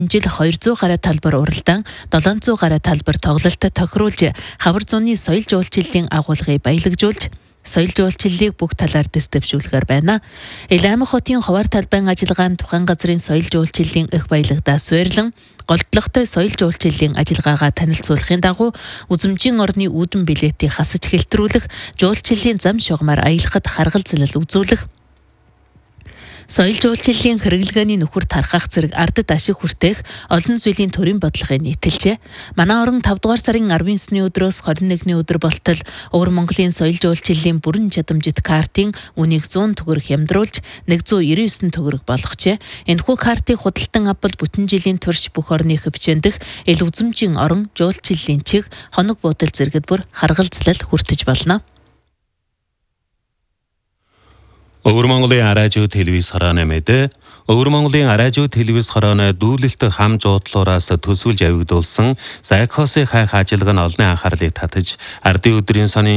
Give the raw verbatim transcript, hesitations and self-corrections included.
жил хоёр зуун гаруй талбар уралдаан долоон зуун гаруй талбар тоглолт тохируулж хавар зууны соёл жуулчлалын агуулгыг баялагжуулж соёл жуулчлалыг бүх талаар дэвшүүлэхээр байна. Илаамх хотын ховор талбайн ажиллагаанд тухайн газрын соёл жуулчлалын их баялагдаа суйрлан голдлогтой соёл жуулчлалын ажиллагаагаа танилцуулахын дагуу үзмжийн орны үүдэн билетийг хасаж хэлтрүүлэх, жуулчлалын зам шугамар аялахад харгалзал үзүүлэх, соёл жуулчлалын хэрэглгээний нөхөр тархах зэрэг ардад ашиг хүртээх олон зүйлийн төрийн бодлогыг нийтэлжээ. Манай орон тавд дугаар сарын арван есний өдрөөс хорин нэгний өдөр болтол Өвөр Монголын соёл жуулчлалын бүрэн чадамжит картын үнийг зуун төгрөг хямдруулж нэг зуун девяносто девять төгрөг болгожээ. Энэхүү картыг худалдан авбал бүтэн жилийн турш бүх орны хөвчөндөх эл үзмжийн орон жуулчлалын чиг хоног буудал зэрэгт бүр харгалзлал хүртэж болно. Өвөр Монголын араажуу телевиз харааны мэдээ. Өвөр Монголын араажуу телевиз харааны дүүлэлт хам жуудлуураас төсвөлж авигдуулсан Зайкосын хайх ажиллагаа нь олонний анхаарлыг татаж ардын өдрийн сонин